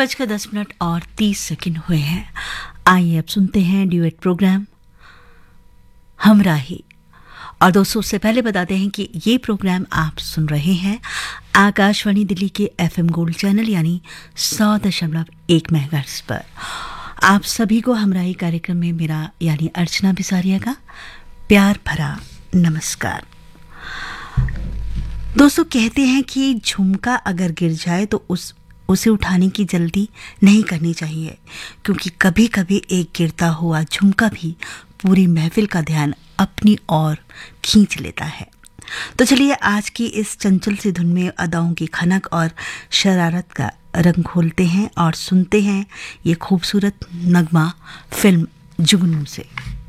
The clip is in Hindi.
3:10 और 30 हुए हैं। आइए अब सुनते हैं ड्यूएट प्रोग्राम हमराही। और दोस्तों, उससे पहले बताते हैं कि ये प्रोग्राम आप सुन रहे हैं आकाशवाणी दिल्ली के FM गोल्ड चैनल यानी 100.1 मेगाहर्ट्ज पर। आप सभी को हमराही कार्यक्रम में मेरा यानी अर्चना बिसारिया का प्यार भरा नमस्कार। दोस्तों, कहते हैं कि झुमका अगर गिर जाए तो उसे उठाने की जल्दी नहीं करनी चाहिए, क्योंकि कभी कभी एक गिरता हुआ झुमका भी पूरी महफिल का ध्यान अपनी ओर खींच लेता है। तो चलिए आज की इस चंचल सी धुन में अदाओं की खनक और शरारत का रंग खोलते हैं और सुनते हैं ये खूबसूरत नगमा फिल्म जुगनू से।